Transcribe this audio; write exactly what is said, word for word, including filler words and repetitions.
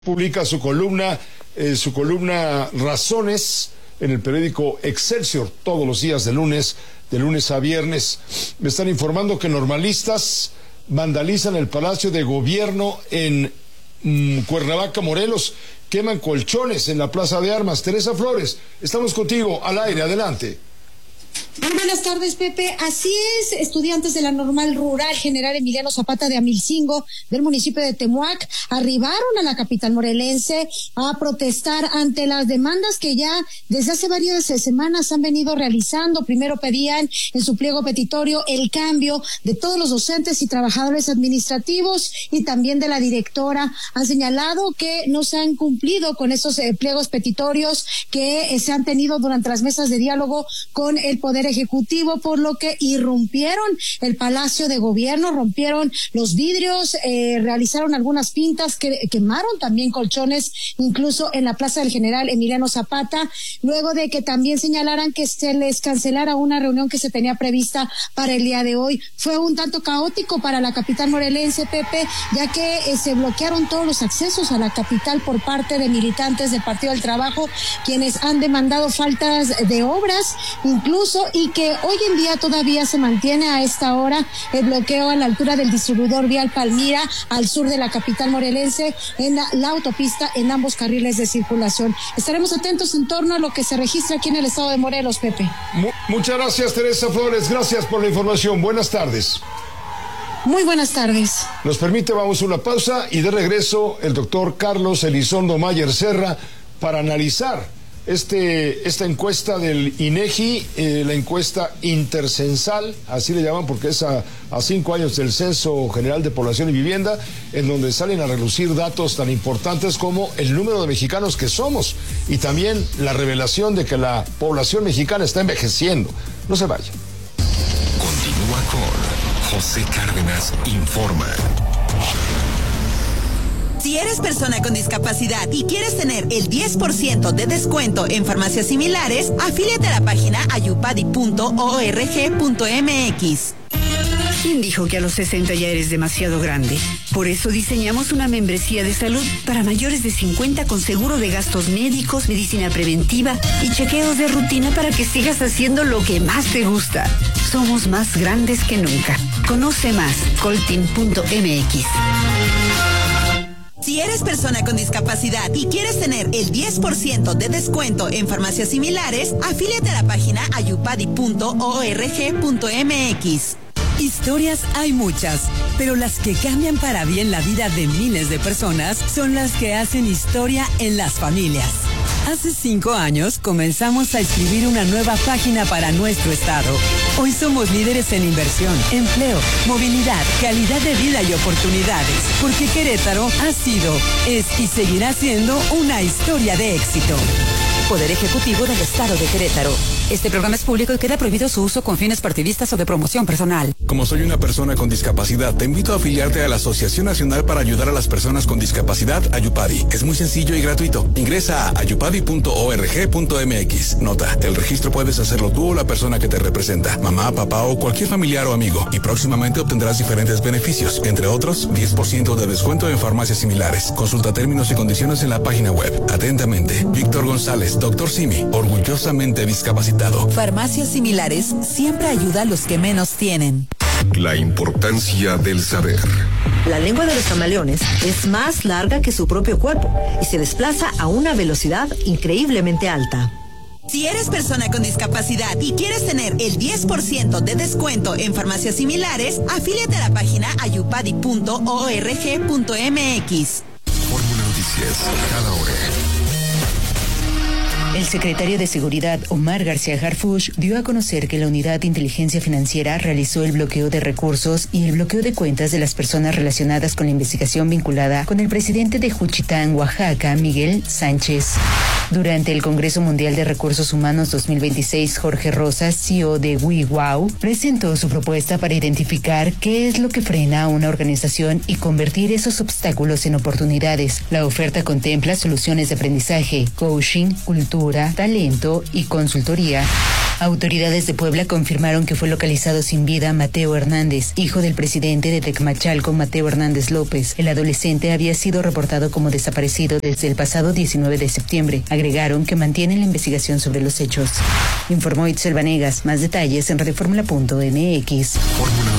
Publica su columna, eh, su columna Razones en el periódico Excelsior todos los días de lunes, de lunes a viernes. Me están informando que normalistas vandalizan el Palacio de Gobierno en mmm, Cuernavaca, Morelos. Queman colchones en la Plaza de Armas. Teresa Flores, estamos contigo al aire, adelante. Muy buenas tardes, Pepe. Así es, estudiantes de la Normal Rural General Emiliano Zapata de Amilcingo, del municipio de Temuac, arribaron a la capital morelense a protestar ante las demandas que ya desde hace varias semanas han venido realizando. Primero pedían en su pliego petitorio el cambio de todos los docentes y trabajadores administrativos y también de la directora. Han señalado que no se han cumplido con esos eh, pliegos petitorios que eh, se han tenido durante las mesas de diálogo con el Poder Ejecutivo, por lo que irrumpieron el Palacio de Gobierno, rompieron los vidrios, eh, realizaron algunas pintas, que quemaron también colchones, incluso en la Plaza del General Emiliano Zapata, luego de que también señalaran que se les cancelara una reunión que se tenía prevista para el día de hoy. Fue un tanto caótico para la capital morelense, Pepe, ya que eh, se bloquearon todos los accesos a la capital por parte de militantes del Partido del Trabajo, quienes han demandado faltas de obras, incluso, y que hoy en día todavía se mantiene a esta hora el bloqueo a la altura del distribuidor vial Palmira, al sur de la capital morelense, en la, la autopista en ambos carriles de circulación. Estaremos atentos en torno a lo que se registra aquí en el estado de Morelos, Pepe. Muchas gracias, Teresa Flores, gracias por la información. Buenas tardes. Muy buenas tardes. Nos permite, vamos a una pausa y de regreso el doctor Carlos Elizondo Mayer Serra para analizar Este, esta encuesta del INEGI, eh, la encuesta intercensal, así le llaman porque es a, a cinco años del Censo General de Población y Vivienda, en donde salen a relucir datos tan importantes como el número de mexicanos que somos y también la revelación de que la población mexicana está envejeciendo. No se vaya. Continúa con José Cárdenas Informa. Si eres persona con discapacidad y quieres tener el diez por ciento de descuento en farmacias similares, afíliate a la página ayupadi punto org punto mx. ¿Quién dijo que a los sesenta ya eres demasiado grande? Por eso diseñamos una membresía de salud para mayores de cincuenta con seguro de gastos médicos, medicina preventiva y chequeos de rutina para que sigas haciendo lo que más te gusta. Somos más grandes que nunca. Conoce más, coltin punto mx. Si eres persona con discapacidad y quieres tener el diez por ciento de descuento en farmacias similares, afíliate a la página ayupadi punto org punto mx. Historias hay muchas, pero las que cambian para bien la vida de miles de personas son las que hacen historia en las familias. Hace cinco años comenzamos a escribir una nueva página para nuestro estado. Hoy somos líderes en inversión, empleo, movilidad, calidad de vida y oportunidades, porque Querétaro ha sido, es y seguirá siendo una historia de éxito. Poder Ejecutivo del Estado de Querétaro. Este programa es público y queda prohibido su uso con fines partidistas o de promoción personal. Como soy una persona con discapacidad, te invito a afiliarte a la Asociación Nacional para Ayudar a las Personas con Discapacidad, Ayupadi. Es muy sencillo y gratuito. Ingresa a ayupadi punto org punto mx. Nota, el registro puedes hacerlo tú o la persona que te representa, mamá, papá o cualquier familiar o amigo, y próximamente obtendrás diferentes beneficios, entre otros, diez por ciento de descuento en farmacias similares. Consulta términos y condiciones en la página web. Atentamente, Víctor González, doctor Simi, orgullosamente discapacitado. Farmacias Similares siempre ayuda a los que menos tienen. La importancia del saber. La lengua de los camaleones es más larga que su propio cuerpo y se desplaza a una velocidad increíblemente alta. Si eres persona con discapacidad y quieres tener el diez por ciento de descuento en farmacias similares, afíliate a la página ayupadi punto org punto mx. Fórmula Noticias, cada hora. El secretario de Seguridad, Omar García Harfuch, dio a conocer que la Unidad de Inteligencia Financiera realizó el bloqueo de recursos y el bloqueo de cuentas de las personas relacionadas con la investigación vinculada con el presidente de Juchitán, Oaxaca, Miguel Sánchez. Durante el Congreso Mundial de Recursos Humanos dos mil veintiséis, Jorge Rosas, C E O de WeWow, presentó su propuesta para identificar qué es lo que frena a una organización y convertir esos obstáculos en oportunidades. La oferta contempla soluciones de aprendizaje, coaching, cultura, talento y consultoría. Autoridades de Puebla confirmaron que fue localizado sin vida Mateo Hernández, hijo del presidente de Tecmachalco, Mateo Hernández López. El adolescente había sido reportado como desaparecido desde el pasado diecinueve de septiembre. Agregaron que mantienen la investigación sobre los hechos. Informó Itzel Vanegas. Más detalles en radioformula punto m x. Fórmula